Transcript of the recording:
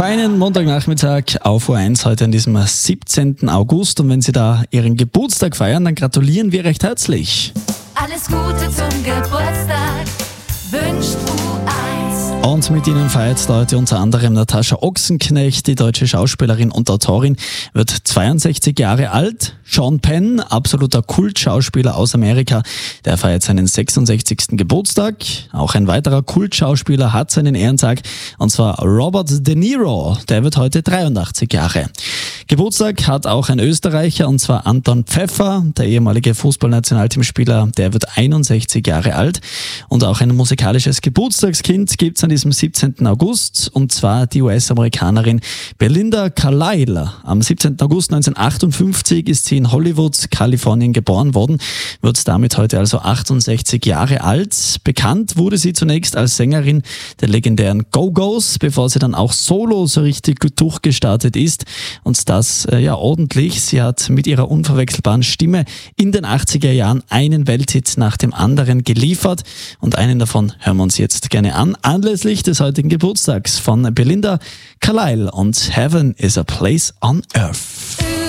Feinen Montagnachmittag auf O1 heute an diesem 17. August. Und wenn Sie da Ihren Geburtstag feiern, dann gratulieren wir recht herzlich. Alles Gute zum Geburtstag wünscht U1. Und mit Ihnen feiert heute unter anderem Natascha Ochsenknecht, die deutsche Schauspielerin und Autorin, wird 62 Jahre alt. Sean Penn, absoluter Kultschauspieler aus Amerika, der feiert seinen 66. Geburtstag. Auch ein weiterer Kultschauspieler hat seinen Ehrentag, und zwar Robert De Niro, der wird heute 83 Jahre. Geburtstag hat auch ein Österreicher, und zwar Anton Pfeffer, der ehemalige Fußballnationalteamspieler, der wird 61 Jahre alt. Und auch ein musikalisches Geburtstagskind gibt's an diesem 17. August, und zwar die US-Amerikanerin Belinda Carlisle. Am 17. August 1958 ist sie in Hollywood, Kalifornien geboren worden, wird damit heute also 68 Jahre alt. Bekannt wurde sie zunächst als Sängerin der legendären Go-Go's, bevor sie dann auch solo so richtig durchgestartet ist, und das ordentlich. Sie hat mit ihrer unverwechselbaren Stimme in den 80er Jahren einen Welthit nach dem anderen geliefert, und einen davon hören wir uns jetzt gerne an, anlässlich des heutigen Geburtstags von Belinda Carlisle und Heaven is a Place on Earth.